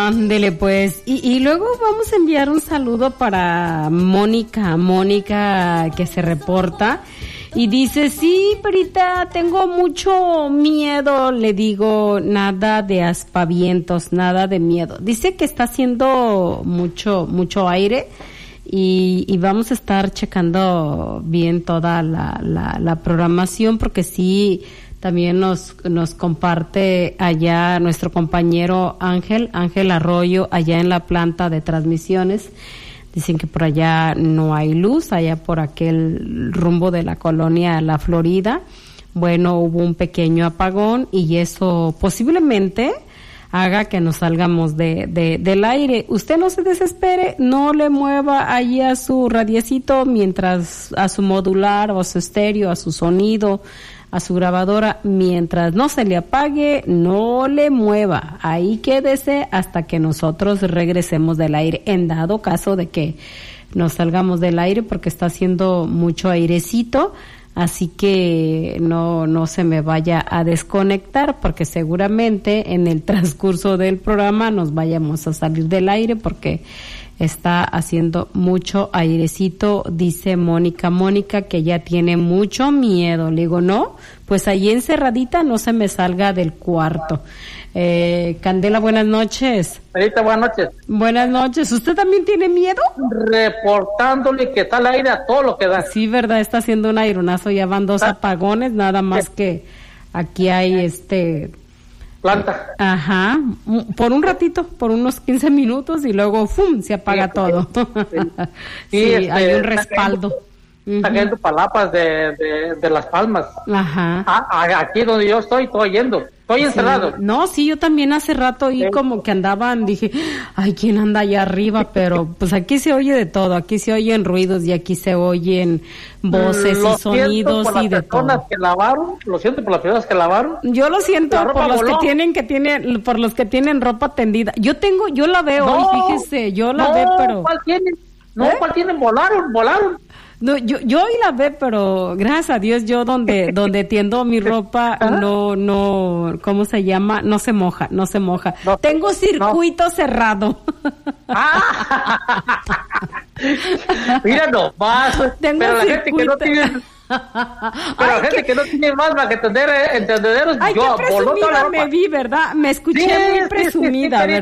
Ándele pues, y luego vamos a enviar un saludo para Mónica que se reporta y dice, sí, Perita, tengo mucho miedo, le digo, nada de aspavientos, nada de miedo. Dice que está haciendo mucho aire y vamos a estar checando bien toda la programación porque sí, también nos comparte allá nuestro compañero Ángel Arroyo, allá en la planta de transmisiones. Dicen que por allá no hay luz, allá por aquel rumbo de la colonia La Florida. Bueno, hubo un pequeño apagón y eso posiblemente haga que nos salgamos del aire. Usted no se desespere, no le mueva allí a su radiecito mientras a su modular o a su estéreo, a su sonido, a su grabadora, mientras no se le apague, no le mueva. Ahí quédese hasta que nosotros regresemos del aire, en dado caso de que nos salgamos del aire porque está haciendo mucho airecito, así que no se me vaya a desconectar porque seguramente en el transcurso del programa nos vayamos a salir del aire porque está haciendo mucho airecito, dice Mónica que ya tiene mucho miedo. Le digo, no, pues ahí encerradita no se me salga del cuarto. Candela, buenas noches. Perita, buenas noches. Buenas noches. ¿Usted también tiene miedo? Reportándole que está al aire a todo lo que da. Sí, verdad, está haciendo un aironazo, ya van 2 apagones, nada más que aquí hay planta. Ajá, por un ratito, por unos 15 minutos y luego ¡fum! Se apaga todo. Sí, hay un respaldo. Está cayendo palapas de Las Palmas. Ajá. Aquí donde yo estoy yendo. Estoy encerrado. No, sí, yo también hace rato y como que andaban, dije, ay, ¿quién anda allá arriba? Pero pues aquí se oye de todo, aquí se oyen ruidos y aquí se oyen voces y sonidos y de todo. Lo siento por las personas que lavaron. Yo lo siento por los por los que tienen ropa tendida. Yo la veo hoy, fíjese, yo la veo, pero... ¿Cuál tienen? No, ¿cuál tienen? Volaron. No, yo hoy la ve, pero gracias a Dios yo donde tiendo mi ropa no, ¿cómo se llama? No se moja. No, tengo circuito cerrado. Mira nomás. Pero la gente que no tiene... Pero la gente que no tiene más para que entendederos, ay, qué presumida me vi, ¿verdad? Me escuché muy presumida, ¿verdad?